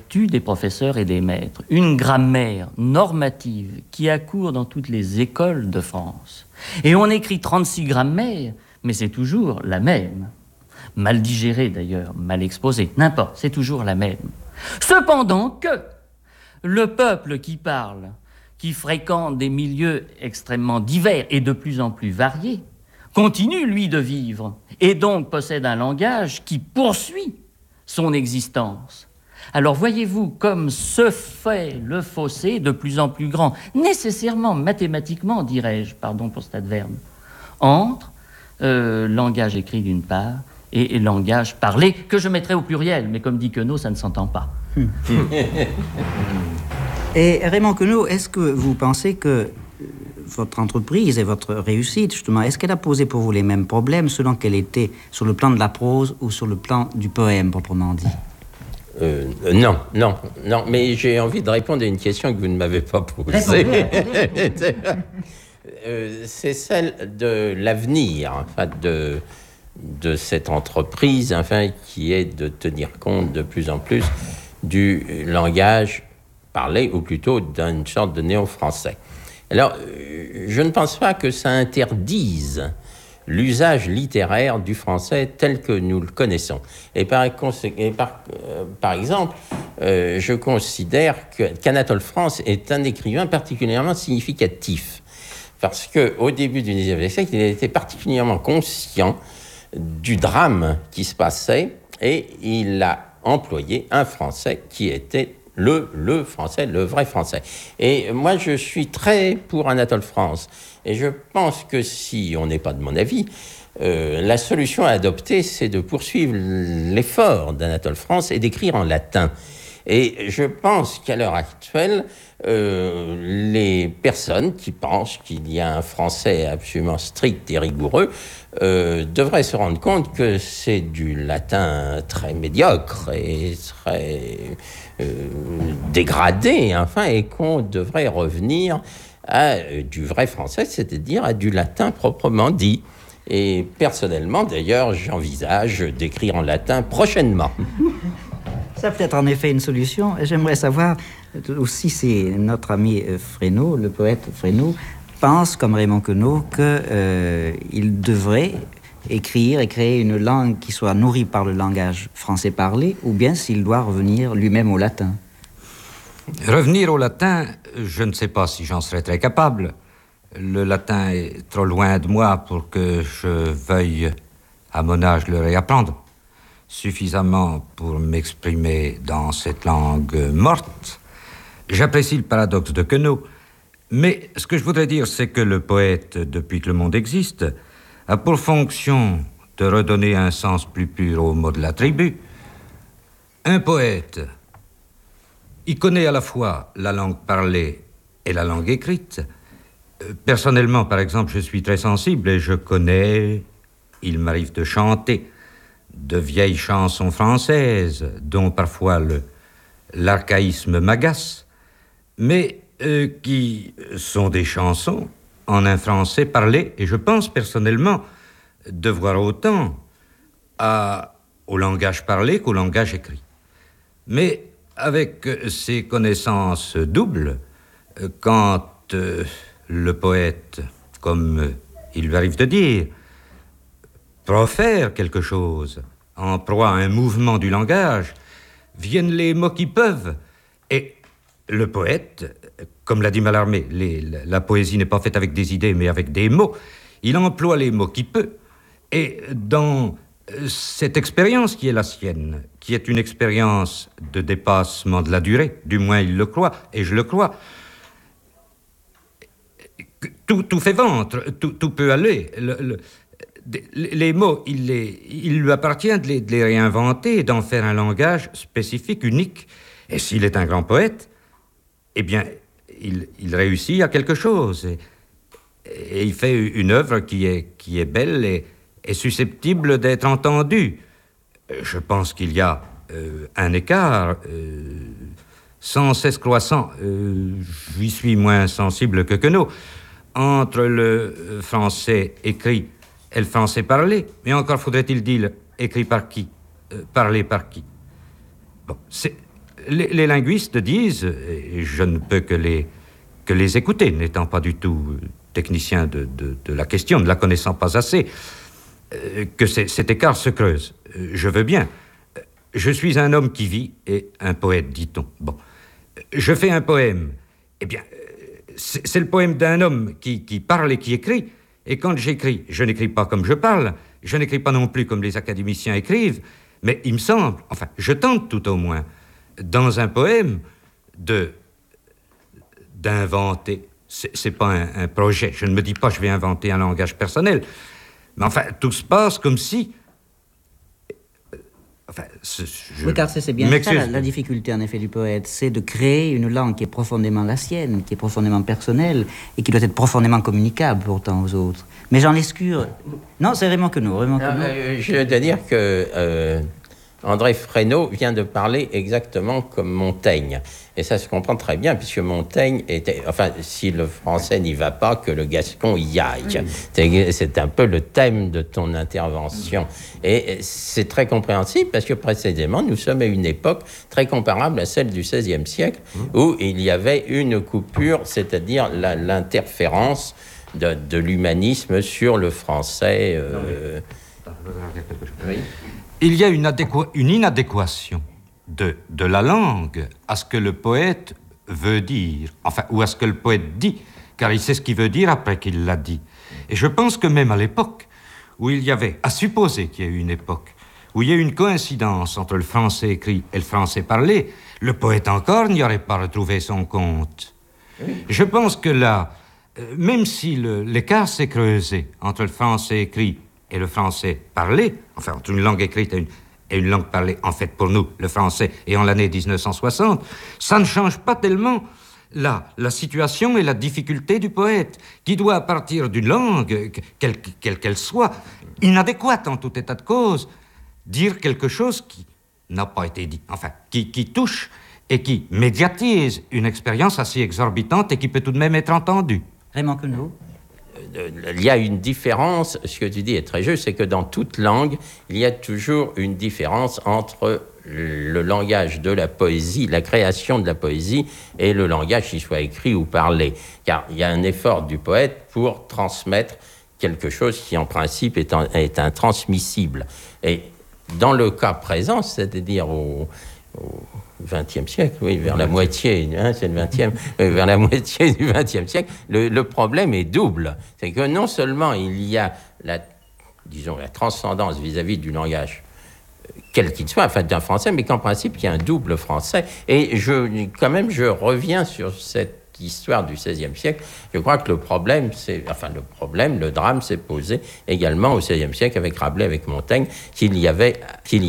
vertu des professeurs et des maîtres. Une grammaire normative qui accourt dans toutes les écoles de France. Et on écrit 36 grammaires, mais c'est toujours la même. Mal digérée d'ailleurs, mal exposée, n'importe, c'est toujours la même. Cependant que le peuple qui parle, qui fréquente des milieux extrêmement divers et de plus en plus variés, continue, lui, de vivre, et donc possède un langage qui poursuit son existence. Alors voyez-vous comme se fait le fossé de plus en plus grand, nécessairement, mathématiquement, dirais-je, pardon pour cet adverbe, entre langage écrit d'une part et langage parlé, que je mettrai au pluriel, mais comme dit Queneau, ça ne s'entend pas. Et Raymond Queneau, est-ce que vous pensez que votre entreprise et votre réussite, justement, est-ce qu'elle a posé pour vous les mêmes problèmes selon qu'elle était sur le plan de la prose ou sur le plan du poème, proprement dit? Non, mais j'ai envie de répondre à une question que vous ne m'avez pas posée. C'est celle de l'avenir, enfin, de cette entreprise, enfin, qui est de tenir compte de plus en plus du langage parlé, ou plutôt d'une sorte de néo-français. Alors, je ne pense pas que ça interdise l'usage littéraire du français tel que nous le connaissons. Et par exemple, je considère qu'Anatole France est un écrivain particulièrement significatif. Parce qu'au début du XIXe siècle, il était particulièrement conscient du drame qui se passait et il a employé un français qui était le français, le vrai français. Et moi, je suis très pour Anatole France. Et je pense que si on n'est pas de mon avis, la solution à adopter, c'est de poursuivre l'effort d'Anatole France et d'écrire en latin. Et je pense qu'à l'heure actuelle, les personnes qui pensent qu'il y a un français absolument strict et rigoureux devraient se rendre compte que c'est du latin très médiocre et très dégradé, enfin, et qu'on devrait revenir à du vrai français, c'est-à-dire à du latin proprement dit. Et personnellement, d'ailleurs, j'envisage d'écrire en latin prochainement. Ça peut être en effet une solution. J'aimerais savoir aussi si notre ami Fresnaud, le poète Fresnaud, pense, comme Raymond Queneau, qu'il devrait écrire et créer une langue qui soit nourrie par le langage français parlé, ou bien s'il doit revenir lui-même au latin. Revenir au latin, je ne sais pas si j'en serais très capable. Le latin est trop loin de moi pour que je veuille, à mon âge, le réapprendre. Suffisamment pour m'exprimer dans cette langue morte. J'apprécie le paradoxe de Queneau, mais ce que je voudrais dire, c'est que le poète, depuis que le monde existe, a pour fonction de redonner un sens plus pur aux mots de la tribu. Un poète, il connaît à la fois la langue parlée et la langue écrite. Personnellement, par exemple, je suis très sensible et je connais, il m'arrive de chanter de vieilles chansons françaises, dont parfois l'archaïsme m'agace, mais qui sont des chansons en un français parlé, et je pense personnellement devoir autant au langage parlé qu'au langage écrit. Mais avec ces connaissances doubles, quand le poète, comme il lui arrive de dire, profère quelque chose, en proie à un mouvement du langage, viennent les mots qui peuvent. Et le poète, comme l'a dit Mallarmé, la poésie n'est pas faite avec des idées, mais avec des mots. Il emploie les mots qui peut. Et dans cette expérience qui est la sienne, qui est une expérience de dépassement de la durée, du moins il le croit, et je le crois, tout fait ventre, tout peut aller. Les mots, il lui appartient de les réinventer et d'en faire un langage spécifique, unique. Et s'il est un grand poète, eh bien, il réussit à quelque chose. Et il fait une œuvre qui est belle et susceptible d'être entendue. Je pense qu'il y a un écart sans cesse croissant. J'y suis moins sensible que Queneau. Entre le français écrit et le français parlé, mais encore faudrait-il dire écrit par qui, parlé par qui. Bon, Les linguistes disent, et je ne peux que les écouter, n'étant pas du tout technicien de la question, ne la connaissant pas assez, que cet écart se creuse. Je veux bien. Je suis un homme qui vit et un poète, dit-on. Bon. Je fais un poème. Eh bien, c'est le poème d'un homme qui parle et qui écrit. Et quand j'écris, je n'écris pas comme je parle, je n'écris pas non plus comme les académiciens écrivent, mais il me semble, enfin, je tente tout au moins, dans un poème, d'inventer. C'est pas un projet. Je ne me dis pas je vais inventer un langage personnel. Mais enfin, tout se passe comme si... Enfin, oui, car c'est bien ça la difficulté, en effet, du poète. C'est de créer une langue qui est profondément la sienne, qui est profondément personnelle, et qui doit être profondément communicable, pourtant, aux autres. Mais Jean Lescure... Non, c'est Raymond Queneau. Je dois dire que André Fresneau vient de parler exactement comme Montaigne. Et ça se comprend très bien, puisque Montaigne était... Enfin, si le français n'y va pas, que le gascon y aille. Oui. C'est un peu le thème de ton intervention. Et c'est très compréhensible, parce que précisément, nous sommes à une époque très comparable à celle du XVIe siècle, où il y avait une coupure, c'est-à-dire l'interférence de l'humanisme sur le français. Oui. Il y a une inadéquation de la langue à ce que le poète veut dire, enfin, ou à ce que le poète dit, car il sait ce qu'il veut dire après qu'il l'a dit. Et je pense que même à l'époque où il y avait, à supposer qu'il y ait eu une époque, où il y a eu une coïncidence entre le français écrit et le français parlé, le poète encore n'y aurait pas retrouvé son compte. Oui. Je pense que là, même si l'écart s'est creusé entre le français écrit et le français parlé, enfin entre une langue écrite et une langue parlée, en fait pour nous, le français, et en l'année 1960, ça ne change pas tellement la situation et la difficulté du poète, qui doit, à partir d'une langue, quelle qu'elle soit, inadéquate en tout état de cause, dire quelque chose qui n'a pas été dit, enfin, qui touche et qui médiatise une expérience assez exorbitante et qui peut tout de même être entendue. Raymond Queneau. Il y a une différence, ce que tu dis est très juste, c'est que dans toute langue, il y a toujours une différence entre le langage de la poésie, la création de la poésie, et le langage qui soit écrit ou parlé. Car il y a un effort du poète pour transmettre quelque chose qui, en principe, est intransmissible. Et dans le cas présent, c'est-à-dire au XXe siècle, oui, vers la moitié, hein, c'est le XXe, vers la moitié du XXe siècle, le problème est double. C'est que non seulement il y a la transcendance vis-à-vis du langage, quel qu'il soit, enfin d'un français, mais qu'en principe, il y a un double français. Et je reviens sur cette histoire du XVIe siècle. Je crois que le drame s'est posé également au XVIe siècle avec Rabelais, avec Montaigne, qu'il y avait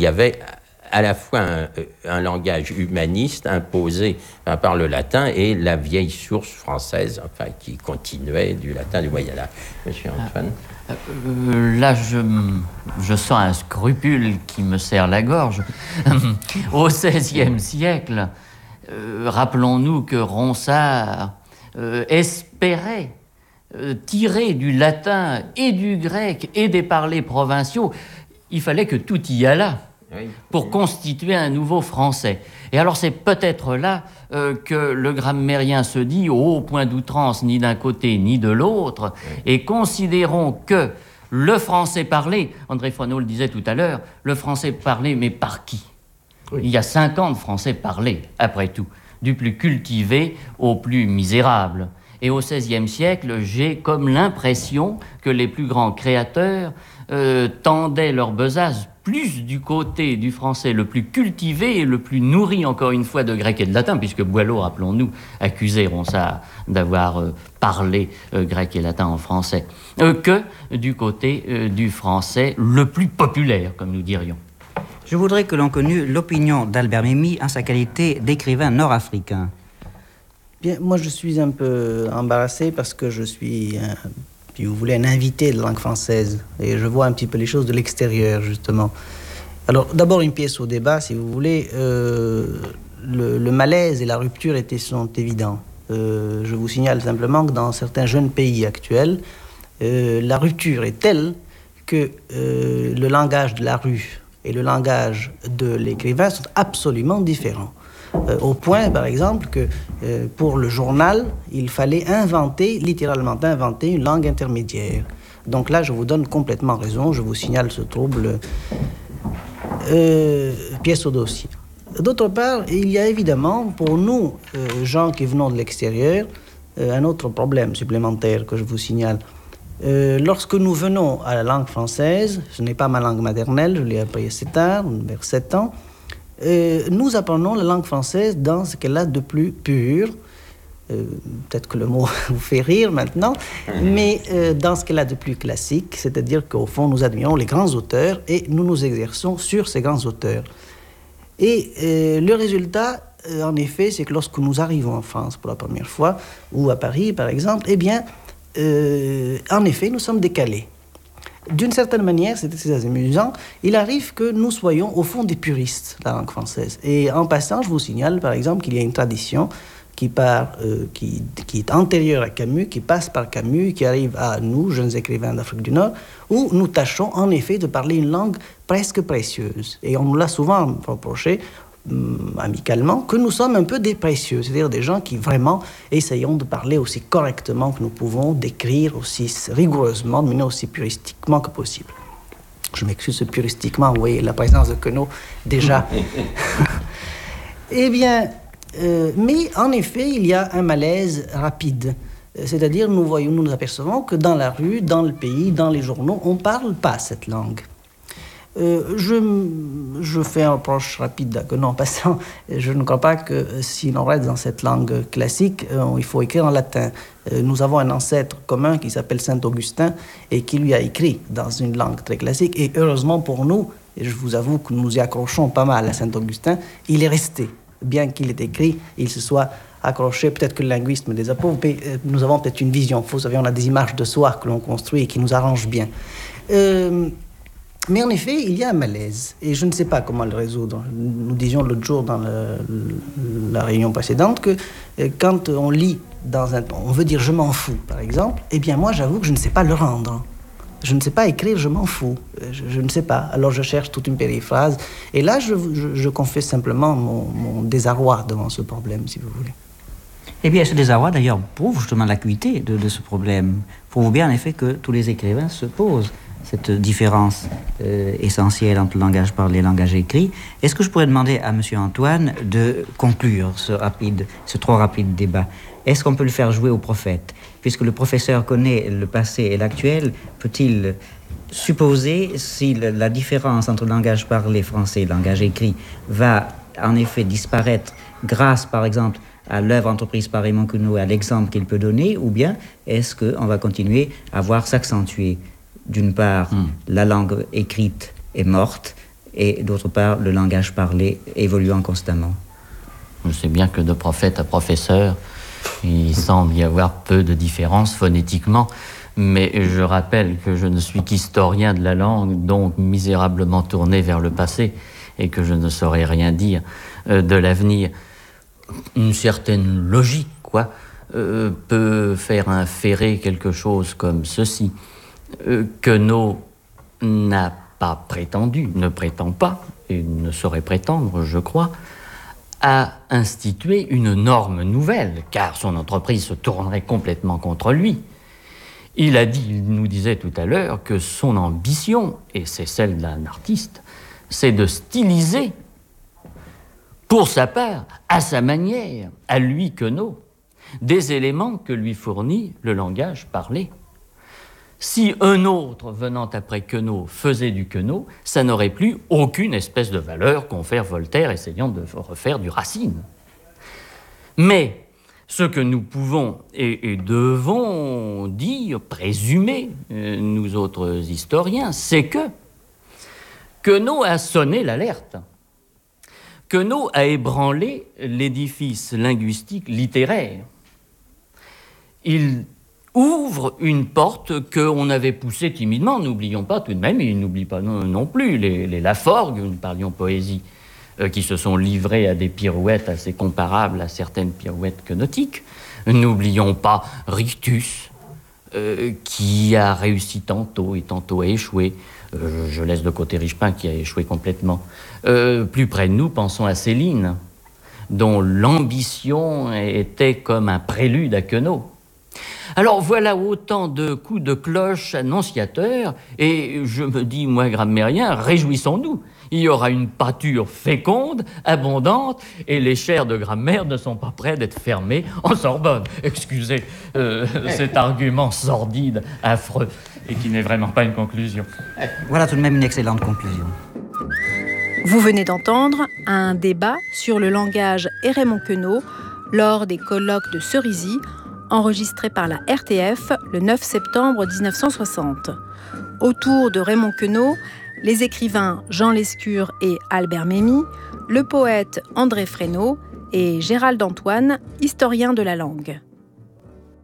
à la fois un langage humaniste imposé par le latin et la vieille source française, enfin, qui continuait du latin du Moyen-Âge. Monsieur Antoine. Là, je sens un scrupule qui me serre la gorge. Au XVIe siècle, rappelons-nous que Ronsard espérait tirer du latin et du grec et des parlers provinciaux. Il fallait que tout y allât. Oui. Pour constituer un nouveau français. Et alors c'est peut-être là que le grammairien se dit au point d'outrance ni d'un côté ni de l'autre, oui. Et considérons que le français parlé, André Fresneau le disait tout à l'heure, le français parlé, mais par qui ? Oui. Il y a 50 français parlés, après tout, du plus cultivé au plus misérable. Et au XVIe siècle, j'ai comme l'impression que les plus grands créateurs tendaient leur besace plus du côté du français le plus cultivé et le plus nourri, encore une fois, de grec et de latin, puisque Boileau, rappelons-nous, accusait Ronsard d'avoir parlé grec et latin en français, que du côté du français le plus populaire, comme nous dirions. Je voudrais que l'on connût l'opinion d'Albert Memmi en sa qualité d'écrivain nord-africain. Bien, moi, je suis un peu embarrassé parce que je suis, si vous voulez, un invité de langue française. Et je vois un petit peu les choses de l'extérieur, justement. Alors, d'abord, une pièce au débat, si vous voulez. Le malaise et la rupture sont évidents. Je vous signale simplement que dans certains jeunes pays actuels, la rupture est telle que le langage de la rue et le langage de l'écrivain sont absolument différents. au point, par exemple, que pour le journal, il fallait littéralement inventer une langue intermédiaire. Donc là, je vous donne complètement raison, je vous signale ce trouble, pièce au dossier. D'autre part, il y a évidemment, pour nous, gens qui venons de l'extérieur, un autre problème supplémentaire que je vous signale. Lorsque nous venons à la langue française, ce n'est pas ma langue maternelle, je l'ai appris assez tard, vers 7 ans, nous apprenons la langue française dans ce qu'elle a de plus pur. Peut-être que le mot vous fait rire maintenant, mais dans ce qu'elle a de plus classique, c'est-à-dire qu'au fond, nous admirons les grands auteurs et nous nous exerçons sur ces grands auteurs. Et le résultat, en effet, c'est que lorsque nous arrivons en France pour la première fois, ou à Paris, par exemple, eh bien, en effet, nous sommes décalés. D'une certaine manière, c'est assez amusant, il arrive que nous soyons au fond des puristes de la langue française. Et en passant, je vous signale, par exemple, qu'il y a une tradition qui est antérieure à Camus, qui passe par Camus, qui arrive à nous, jeunes écrivains d'Afrique du Nord, où nous tâchons en effet de parler une langue presque précieuse. Et on nous l'a souvent reproché, amicalement, que nous sommes un peu des précieux, c'est-à-dire des gens qui vraiment essayons de parler aussi correctement que nous pouvons, d'écrire aussi rigoureusement, de mener aussi puristiquement que possible. Je m'excuse puristiquement, vous voyez la présence de Queneau déjà. Eh bien, mais en effet, il y a un malaise rapide. C'est-à-dire, nous apercevons que dans la rue, dans le pays, dans les journaux, on ne parle pas cette langue. Je fais un reproche rapide à Queneau en passant. Je ne crois pas que si l'on reste dans cette langue classique, il faut écrire en latin. Nous avons un ancêtre commun qui s'appelle Saint-Augustin et qui lui a écrit dans une langue très classique. Et heureusement pour nous, et je vous avoue que nous y accrochons pas mal à Saint-Augustin, il est resté. Bien qu'il ait écrit, il se soit accroché, peut-être que le linguiste me désapprouve, mais nous avons peut-être une vision fausse, on a des images de soi que l'on construit et qui nous arrangent bien. Mais en effet, il y a un malaise, et je ne sais pas comment le résoudre. Nous disions l'autre jour dans la réunion précédente que quand on lit on veut dire « je m'en fous », par exemple, eh bien moi j'avoue que je ne sais pas le rendre. Je ne sais pas écrire « je m'en fous ». Je ne sais pas. Alors je cherche toute une périphrase. Et là, je confesse simplement mon désarroi devant ce problème, si vous voulez. Eh bien, ce désarroi, d'ailleurs, prouve justement l'acuité de ce problème. Prouve bien, en effet, que tous les écrivains se posent cette différence essentielle entre le langage parlé et le langage écrit. Est-ce que je pourrais demander à M. Antoine de conclure ce trop rapide débat? Est-ce qu'on peut le faire jouer au prophète? Puisque le professeur connaît le passé et l'actuel, peut-il supposer si la différence entre le langage parlé français et le langage écrit va en effet disparaître grâce, par exemple, à l'œuvre entreprise par Raymond Queneau et à l'exemple qu'il peut donner, ou bien est-ce qu'on va continuer à voir s'accentuer, d'une part, la langue écrite est morte, et d'autre part, le langage parlé évoluant constamment? Je sais bien que de prophète à professeur, il semble y avoir peu de différence phonétiquement, mais je rappelle que je ne suis qu'historien de la langue, donc misérablement tourné vers le passé, et que je ne saurais rien dire de l'avenir. Une certaine logique, peut faire inférer quelque chose comme ceci. Queneau n'a pas prétendu, ne prétend pas, et ne saurait prétendre, je crois, à instituer une norme nouvelle, car son entreprise se tournerait complètement contre lui. Il nous disait tout à l'heure que son ambition, et c'est celle d'un artiste, c'est de styliser, pour sa part, à sa manière, à lui, Queneau, des éléments que lui fournit le langage parlé. Si un autre, venant après Queneau, faisait du Queneau, ça n'aurait plus aucune espèce de valeur confère Voltaire essayant de refaire du Racine. Mais ce que nous pouvons et devons dire, présumer, nous autres historiens, c'est que Queneau a sonné l'alerte. Queneau a ébranlé l'édifice linguistique littéraire. Il ouvre une porte qu'on avait poussée timidement, n'oublions pas tout de même, et il n'oublie pas non plus les Laforgue, nous parlions poésie, qui se sont livrés à des pirouettes assez comparables à certaines pirouettes quenotiques. N'oublions pas Rictus, qui a réussi tantôt et tantôt a échoué. Je laisse de côté Richepin qui a échoué complètement. Plus près de nous, pensons à Céline. dont l'ambition était comme un prélude à Queneau. Alors voilà autant de coups de cloche annonciateurs, et je me dis, moi grammairien, réjouissons-nous. Il y aura une pâture féconde, abondante, et les chaires de grammaire ne sont pas près d'être fermées en Sorbonne. Excusez cet argument sordide, affreux, et qui n'est vraiment pas une conclusion. Voilà tout de même une excellente conclusion. Vous venez d'entendre un débat sur le langage et Raymond Queneau lors des colloques de Cerisy, enregistrés par la RTF le 9 septembre 1960. Autour de Raymond Queneau, les écrivains Jean Lescure et Albert Memmi, le poète André Fresneau et Gérald Antoine, historien de la langue.